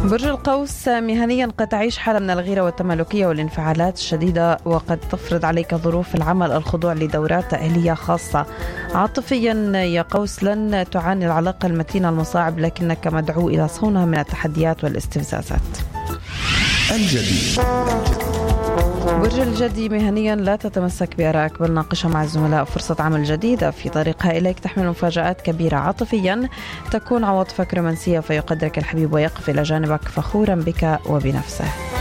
برج القوس، مهنيا قد تعيش حالة من الغيرة والتملكية والانفعالات الشديدة، وقد تفرض عليك ظروف العمل الخضوع لدورات تأهيلية خاصة. عاطفيا يا قوس، لن تعاني العلاقة المتينة المصاعب، لكنك مدعو إلى صونها من التحديات والاستفزازات. الجدي. برج الجدي، مهنيا لا تتمسك بآرائك بل ناقشها مع الزملاء. فرصة عمل جديدة في طريقها إليك تحمل مفاجآت كبيرة. عاطفيا تكون عواطفك رومانسية، فيقدرك الحبيب ويقف إلى جانبك فخورا بك وبنفسه.